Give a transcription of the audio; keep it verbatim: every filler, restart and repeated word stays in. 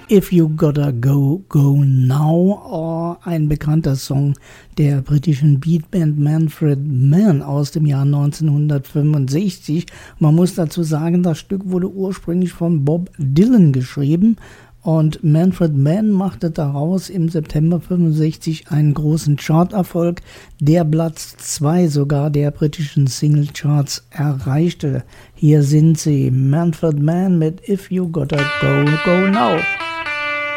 If You Gotta Go, Go Now, oh, ein bekannter Song der britischen Beatband Manfred Mann aus dem Jahr neunzehnhundertfünfundsechzig. Man muss dazu sagen, das Stück wurde ursprünglich von Bob Dylan geschrieben und Manfred Mann machte daraus im September fünfundsechzig einen großen Charterfolg, der Platz zwei sogar der britischen Singlecharts erreichte. Hier sind sie, Manfred Mann mit If You Gotta Go, Go Now.